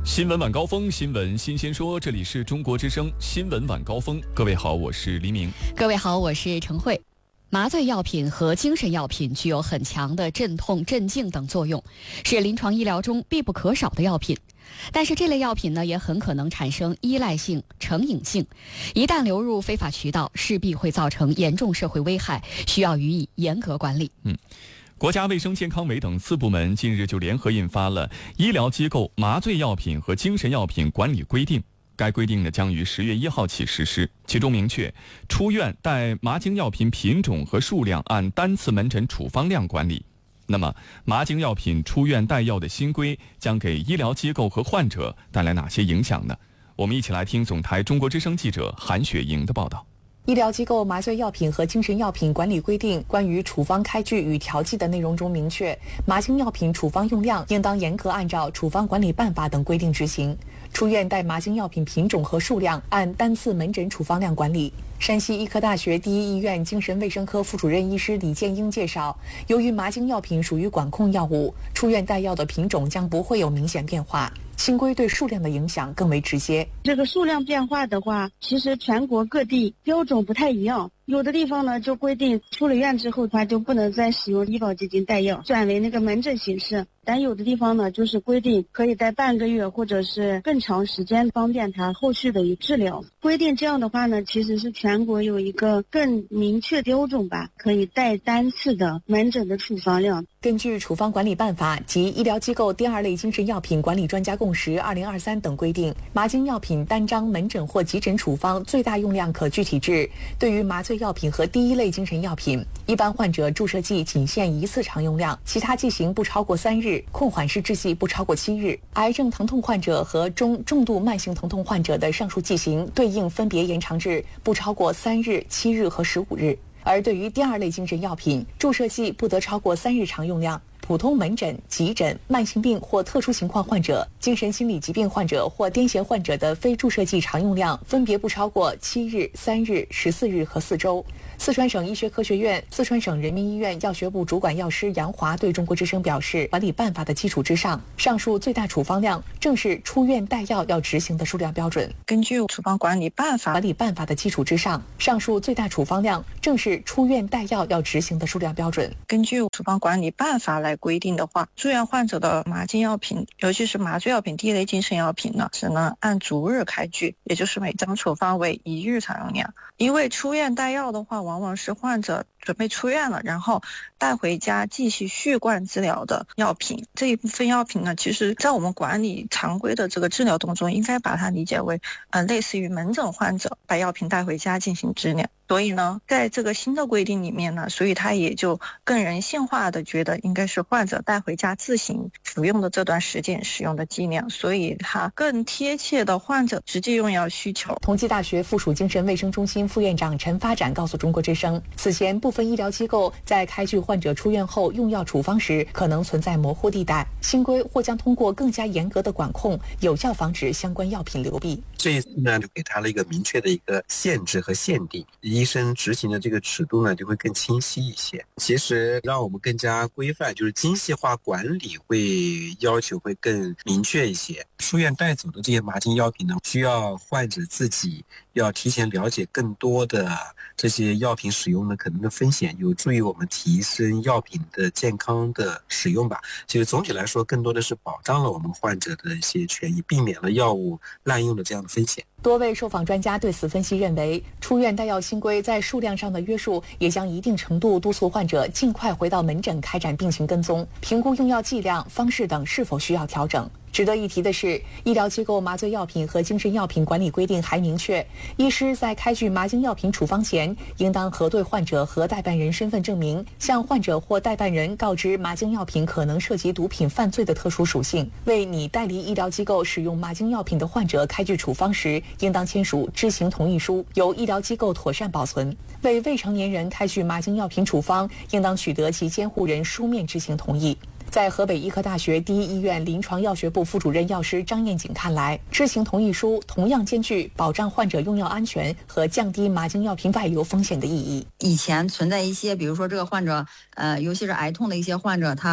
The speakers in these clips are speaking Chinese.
新闻晚高峰，新闻新鲜说，这里是中国之声新闻晚高峰。各位好，我是黎明。 各位好，我是程慧。麻醉药品和精神药品具有很强的镇痛、镇静等作用，是临床医疗中必不可少的药品。但是这类药品呢，也很可能产生依赖性、成瘾性，一旦流入非法渠道，势必会造成严重社会危害，需要予以严格管理。 国家卫生健康委等4部门近日就联合印发了《医疗机构麻醉药品和精神药品管理规定》，该规定呢将于10月1号起实施。其中明确，出院带麻精药品品种和数量按单次门诊处方量管理。那么，麻精药品出院带药的新规将给医疗机构和患者带来哪些影响呢？我们一起来听总台中国之声记者韩雪莹的报道。 医疗机构麻醉药品和精神药品管理规定关于处方开具与调剂的内容中明确，麻精药品处方用量应当严格按照处方管理办法等规定执行，出院带麻精药品品种和数量按单次门诊处方量管理。山西医科大学第一医院精神卫生科副主任医师李建英介绍，由于麻精药品属于管控药物，出院带药的品种将不会有明显变化，新规对数量的影响更为直接。 这个数量变化的话，其实全国各地标准不太一样，有的地方呢就规定出了院之后他就不能再使用医保基金带药，转为那个门诊形式，但有的地方呢就是规定可以带半个月或者是更长时间，方便他后续的一治疗。规定这样的话呢，其实是全国有一个更明确标准吧，可以带单次的门诊的处方量。 根据处方管理办法及医疗机构第2类精神药品管理专家共识2023等规定，麻精药品单张门诊或急诊处方最大用量可具体至，对于麻醉药品和第1类精神药品，一般患者注射剂仅限1次常用量，其他剂型不超过3日，控缓释制剂不超过7日。癌症疼痛患者和重度慢性疼痛患者的上述剂型对应分别延长至不超过3日、7日和15日。而对于第2类精神药品，注射剂不得超过3日常用量，普通门诊、急诊、慢性病或特殊情况患者、精神心理疾病患者或癫痫患者的非注射剂常用量分别不超过7日、3日、14日和4周。四川省医学科学院、四川省人民医院药学部主管药师杨华对中国之声表示，管理办法的基础之上，上述最大处方量正是出院带药要执行的数量标准。 根据处方管理办法的基础之上，上述最大处方量正是出院带药要执行的数量标准。 根据处方管理办法来规定的话，住院患者的麻精药品，尤其是麻醉药品第1类精神药品呢，只能按逐日开具，也就是每张处方为1日常用量。因为出院带药的话，往往是患者准备出院了，然后带回家继续续灌治疗的药品。这一部分药品呢，其实在我们管理常规的这个治疗当中，应该把它理解为类似于门诊患者把药品带回家进行治疗。所以呢，在这个新的规定里面呢，所以它也就更人性化的觉得应该是患者带回家自行服用的这段时间使用的剂量，所以它更贴切的患者实际用药需求。 同济大学附属精神卫生中心副院长陈发展告诉中国之声，此前部分医疗机构在开具患者出院后用药处方时可能存在模糊地带，新规或将通过更加严格的管控，有效防止相关药品流弊。 这一次呢，就给他了一个明确的一个限制和限定，医生执行的这个尺度呢就会更清晰一些。其实让我们更加规范，就是精细化管理会要求会更明确一些。出院带走的这些麻精药品呢，需要患者自己要提前了解更多的这些药品使用的可能的风险，有助于我们提升药品的健康的使用吧。其实总体来说，更多的是保障了我们患者的一些权益，避免了药物滥用的这样的风险。 多位受访专家对此分析认为，出院带药新规在数量上的约束也将一定程度督促患者尽快回到门诊开展病情跟踪，评估用药剂量、方式等是否需要调整。值得一提的是，医疗机构麻醉药品和精神药品管理规定还明确，医师在开具麻精药品处方前，应当核对患者和代办人身份证明，向患者或代办人告知麻精药品可能涉及毒品犯罪的特殊属性。为拟代理医疗机构使用麻精药品的患者开具处方时，应当签署知情同意书，由医疗机构妥善保存。为未成年人开具麻精药品处方，应当取得其监护人书面知情同意。在河北医科大学第一医院临床药学部副主任药师张艳锦看来，知情同意书同样兼具保障患者用药安全和降低麻精药品外流风险的意义。 以前存在一些，比如说这个患者，尤其是癌痛的一些患者，他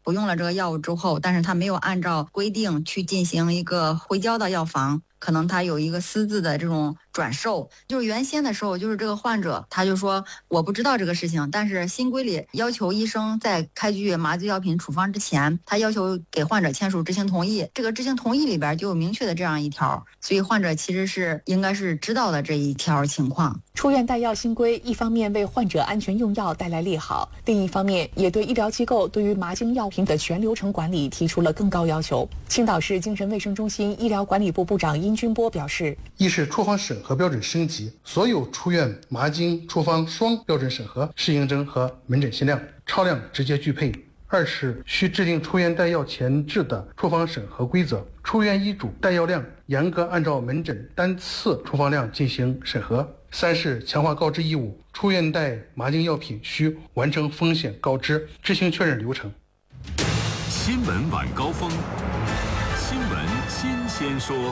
服用了这个药物之后，但是他没有按照规定去进行一个回交到药房，可能他有一个私自的这种转售。就是原先的时候，就是这个患者他就说我不知道这个事情，但是新规里要求医生在开具麻醉药品处方之前，他要求给患者签署知情同意，这个知情同意里边就有明确的这样一条，所以患者其实应该是知道的这一条情况。 出院带药新规一方面为患者安全用药带来利好，另一方面也对医疗机构对于麻精药品的全流程管理提出了更高要求。青岛市精神卫生中心医疗管理部部长殷军波表示， 一是处方审核标准升级，所有出院麻精处方双标准审核，适应症和门诊限量、超量直接具配。二是需制定出院带药前置的处方审核规则，出院医嘱带药量严格按照门诊单次处方量进行审核。三是强化告知义务，出院带麻精药品需完成风险告知、知情确认流程。 新闻晚高峰，新闻新鲜说。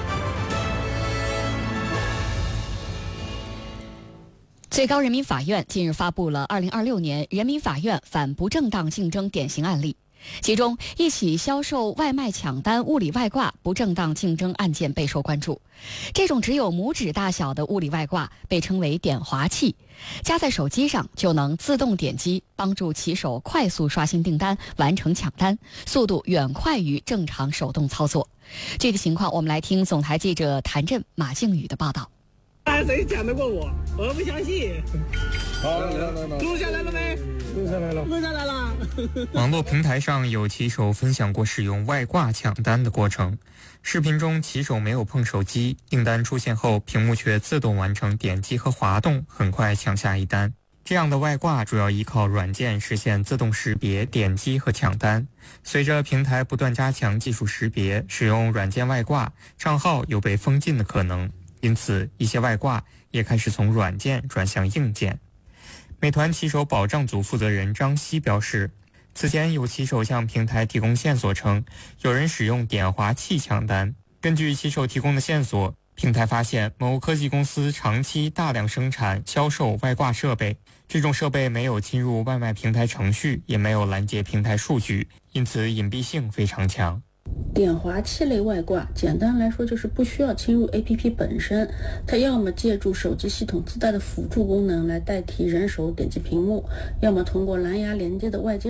最高人民法院近日发布了2026年人民法院反不正当竞争典型案例，其中一起销售外卖抢单物理外挂不正当竞争案件备受关注。这种只有拇指大小的物理外挂被称为点滑器，加在手机上就能自动点击，帮助骑手快速刷新订单，完成抢单，速度远快于正常手动操作。具体情况我们来听总台记者谭震、马靖宇的报道。 谁抢得过我？我不相信。好，来，录下来了没？录下来了。 网络平台上有骑手分享过使用外挂抢单的过程。视频中，骑手没有碰手机，订单出现后，屏幕却自动完成点击和滑动，很快抢下一单。这样的外挂主要依靠软件实现自动识别、点击和抢单。随着平台不断加强技术识别，使用软件外挂，账号有被封禁的可能。因此，一些外挂也开始从软件转向硬件。美团骑手保障组负责人张希表示，此前有骑手向平台提供线索称，有人使用点滑器抢单。根据骑手提供的线索，平台发现某科技公司长期大量生产、销售外挂设备，这种设备没有侵入外卖平台程序，也没有拦截平台数据，因此隐蔽性非常强。 点滑器类外挂简单来说就是不需要侵入 APP 本身，它要么借助手机系统自带的辅助功能来代替人手点击屏幕，要么通过蓝牙连接的外接